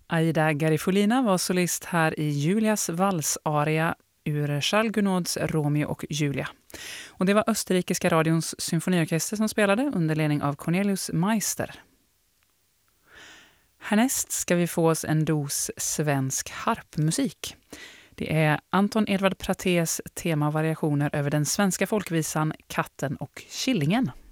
Aida Garifolina var solist här i Julias valsaria ur Charles Gounods Romeo och Julia. Och det var österrikiska radions symfoniorkester som spelade under ledning av Cornelius Meister. Härnäst ska vi få oss en dos svensk harpmusik. Det är Anton Edvard Pratés temavariationer över den svenska folkvisan Katten och Killingen.